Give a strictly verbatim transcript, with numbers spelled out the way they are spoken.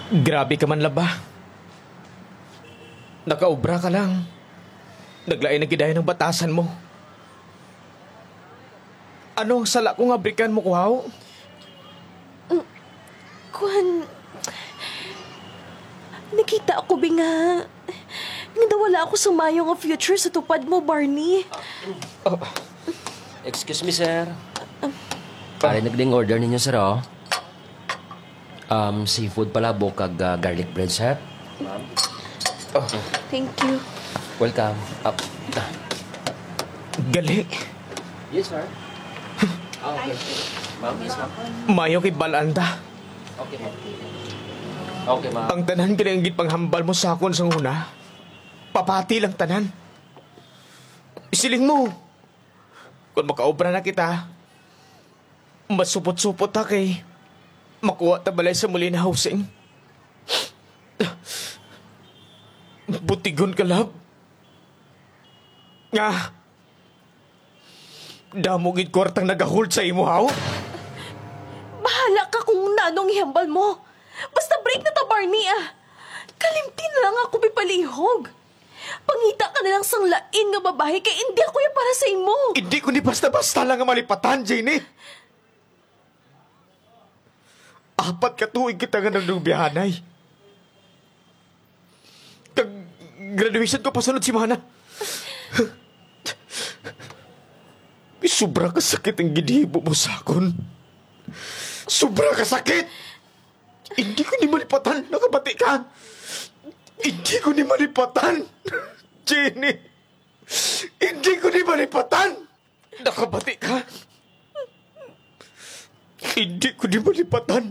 Grabe ka man laba. Nakaubra ka lang. Naglain na gidaya ng batasan mo. Ano, sala kong abrikan mo, kuhaw? Kuan, nakita ako binga. Nga nawala ako sa mayo nga future sa tupad mo, Barney. Oh, Excuse me, sir. Pare, nagding order ninyo, sir, oh. Um, seafood palabok kag uh, garlic bread, sir. oh, Thank you. Welcome. Up. gali. Yes, sir. Okay. Ma'am, yes, ma'am. Mayo kay Balanda. Okay, ma'am. Okay, ma'am. Ang tanan kinaingit panghambal mo sa akon sang una. Papati lang tanan. Isiling mo. Kung makaobra na kita, masupot-supot ta kay makuha ta balay sa muli na housing. Butigon ka, lab. Nga, damogid kwartang nagahold sa imo, haw? Bahala ka kung nanong ihambal mo. Basta break na ta, Barney, ah. Kalimti na lang ako pipalihog. Pangita ka na lang sang lain nga babae kay hindi ako yung para sa imo. Hindi ko ni basta-basta lang nga malipatan, Jenny. Apat ka tuig kita nga nagdubihanay. Kag graduation ko pasunod si Mana. Sobra ka sakit ang ginihibo mo sa akon. Sobra ka sakit! Hindi ko ni malipatan. Nakabati ka. Hindi ko ni malipatan. Jenny. Hindi ko ni malipatan. Nakabati ka. Hindi ko ni malipatan.